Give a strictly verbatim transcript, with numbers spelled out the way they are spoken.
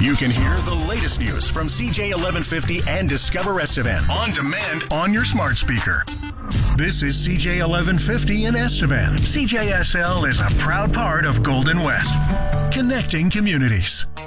You can hear the latest news from C J eleven fifty and Discover Estevan on demand on your smart speaker. This is C J eleven fifty in Estevan. C J S L is a proud part of Golden West, connecting communities.